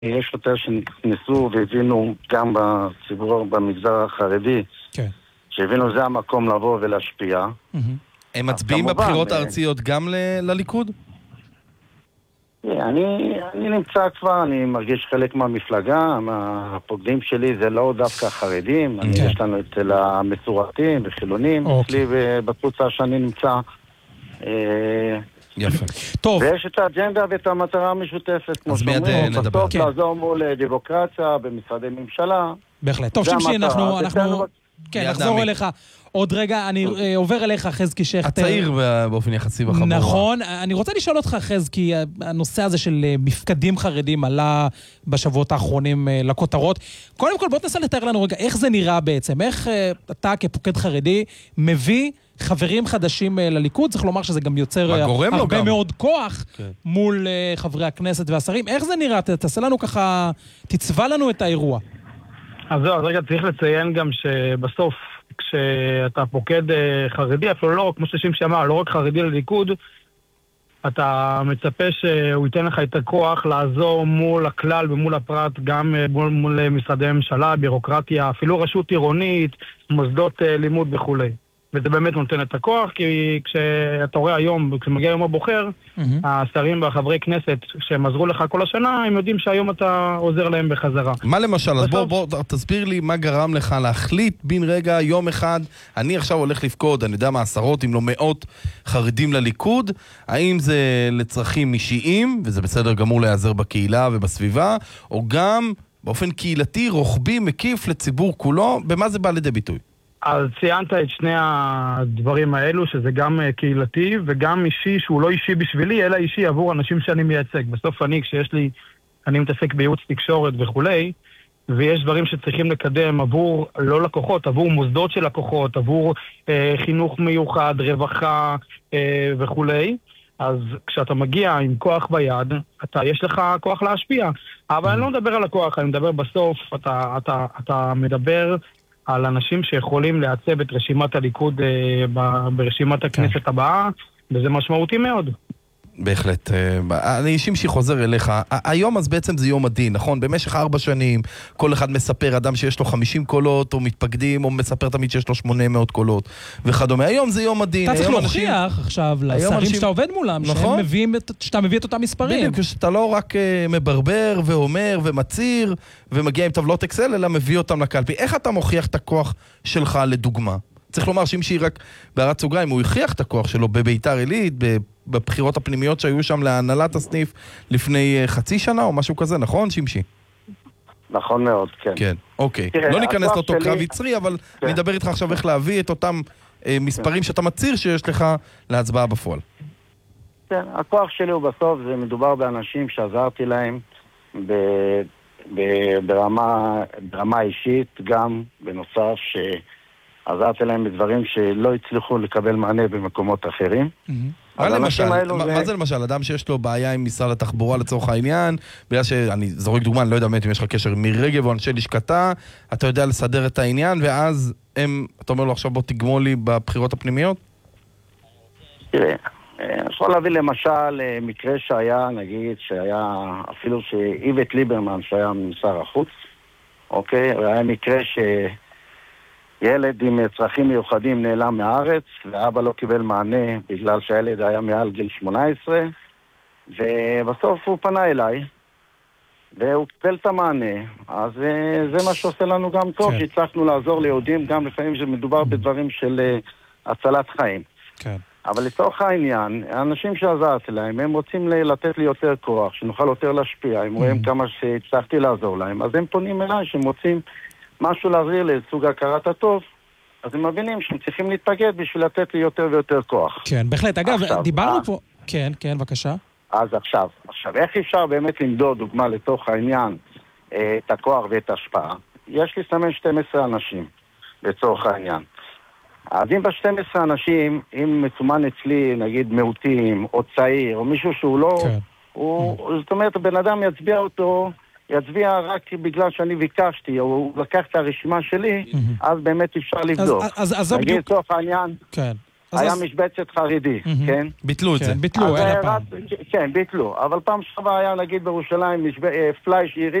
יש יותר שנכנסו והבינו גם בציבור, במגזר החרדי, כן. שהבינו זה המקום לבוא ולהשפיע. הם מצביעים בבחירות הארציות גם לליכוד? אני נמצא כבר, אני מרגיש חלק מהמפלגה, הפוקדים שלי זה לא דווקא חרדים, יש לנו אצל המסורתיים וחילונים, אצלי בקבוצה שאני נמצא. יפה. טוב. ויש את האג'נדה ואת המטרה המשותפת, כמו שאומרים, בסוף לעזור מול דמוקרטיה במשרדי ממשלה. בהחלט. טוב, שמשי, אנחנו נחזור אליך. עוד רגע, אני עובר אליך, חזקי שכטר. הצעיר באופן יחסי בחבורה. נכון. אני רוצה לשאול אותך, חזקי, הנושא הזה של מפקדים חרדים עלה בשבועות האחרונים לכותרות. קודם כל, בוא תנסה לתאר לנו רגע, איך זה נראה בעצם? איך אתה כפוקד חרדי מביא חברים חדשים לליכוד? צריך לומר שזה גם יוצר הרבה מאוד כוח מול חברי הכנסת והשרים. איך זה נראה? תעשה לנו ככה, תצבע לנו את האירוע. אז רגע, צריך לציין גם שבסוף, כשאתה פוקד חרדי, אפילו לא, כמו ששמשי אמר, לא רק חרדי לליכוד, אתה מצפה שהוא ייתן לך את הכוח לעזור מול הכלל ומול הפרט, גם מול משרדי ממשלה, בירוקרטיה, אפילו רשות עירונית, מוסדות לימוד וכו'. וזה באמת נותן את הכוח, כי כשאתה רואה היום, כשמגיע יום הבוחר, השרים והחברי כנסת שהם עזרו לך כל השנה, הם יודעים שהיום אתה עוזר להם בחזרה. מה למשל? אז בוא תסביר לי מה גרם לך להחליט בין רגע, יום אחד, אני עכשיו הולך לפקוד, אני יודע מה, עשרות אם לא מאות חרדים לליכוד, האם זה לצרכים אישיים, וזה בסדר גמור להיעזר בקהילה ובסביבה, או גם באופן קהילתי, רוחבי, מקיף לציבור כולו, במה זה בא לידי ביטוי? אז ציינת את שני הדברים האלו, שזה גם קהילתי וגם אישי, שהוא לא אישי בשבילי, אלא אישי עבור אנשים שאני מייצג. בסוף אני מתעסק בייעוץ תקשורת וכולי, ויש דברים שצריכים לקדם עבור, לא לקוחות, עבור מוסדות של לקוחות, עבור חינוך מיוחד, רווחה וכולי. אז כשאתה מגיע עם כוח ביד, יש לך כוח להשפיע. אבל אני לא מדבר על הכוח, אני מדבר בסוף, אתה מדבר על אנשים שיכולים לעצב את רשימת הליכוד ברשימת הכנסת הבאה, וזה משמעותי מאוד. בהחלט. אני שמשי חוזר אליך. היום אז בעצם זה יום הדין, נכון? במשך 4 שנים, כל אחד מספר, אדם שיש לו 50 קולות, או מתפקדים, או מספר תמיד שיש לו 800 קולות, וכדומה. היום זה יום הדין. אתה צריך להוכיח עכשיו לשרים שאתה עובד מולם, שאתה מביא את אותם מספרים. בדיוק, שאתה לא רק מברבר ואומר ומציר, ומגיע עם טבלות אקסל, אלא מביא אותם לקלפי. איך אתה מוכיח את הכוח שלך לדוגמה? צריך לומר שמשי רק בהערת סוגריים, הוא הכריח את הכוח שלו בביתר עילית, בבחירות הפנימיות שהיו שם להנהלת הסניף לפני חצי שנה או משהו כזה, נכון שמשי? נכון מאוד, כן. כן, אוקיי. לא ניכנס לאותו קרב יצרי, אבל אני אדבר איתך עכשיו איך להביא את אותם מספרים שאתה מציר שיש לך להצבעה בפועל. כן, הכוח שלי הוא בסוף, זה מדובר באנשים שעזרתי להם ברמה אישית, גם בנוסף עזרתי להם בדברים שלא הצליחו לקבל מענה במקומות אחרים. מה זה למשל? אדם שיש לו בעיה עם משרד התחבורה לצורך העניין, בגלל שאני זורק דוגמה, אני לא יודע באמת אם יש לך קשר עם מירי רגב או אנשי לשכתה, אתה יודע לסדר את העניין, ואז אתה אומר לו עכשיו בוא תגמול לי בבחירות הפנימיות? תראה, אני יכול להביא למשל מקרה שהיה, נגיד, שהיה אפילו שאיווט ליברמן שהיה משר החוץ, אוקיי? היה מקרה ילד עם צרכים מיוחדים נעלם מהארץ, ואבא לא קיבל מענה בגלל שהילד היה מעל גיל 18, ובסוף הוא פנה אליי, והוא קיבל את המענה. אז זה מה שעושה לנו גם טוב, שהצלחנו לעזור ליהודים, גם לפעמים שמדובר בדברים של הצלת חיים. כן. אבל לצורך העניין, האנשים שעזרתי להם, הם רוצים לתת לי יותר כוח, שנוכל יותר להשפיע, הם רואים כמה שהצלחתי לעזור להם, אז הם פונים אליי שהם רוצים משהו להחזיר לסוג הכרת הטוב, אז הם מבינים שהם צריכים להתפקד בשביל לתת לי יותר ויותר כוח. כן, בהחלט. אגב, דיברנו פה... כן, בבקשה. אז עכשיו, איך אפשר באמת למדוד דוגמה לתוך העניין את הכוח ואת ההשפעה? יש לי סמן 12 אנשים לצורך העניין. אז אם ב-12 אנשים, אם מסומן אצלי, נגיד מיעוטים, או צעיר, או מישהו שהוא לא... זאת אומרת, הבן אדם יצביע רק בגלל שאני ביקשתי, או הוא לקח את הרשימה שלי, אז באמת אפשר לבדוק. אז נגיד תוך העניין, היה משבצת חרדי, כן? ביטלו את זה. ביטלו, אין הפעם. כן, ביטלו. אבל פעם שעברה היה, נגיד בירושלים, פלייש עירי,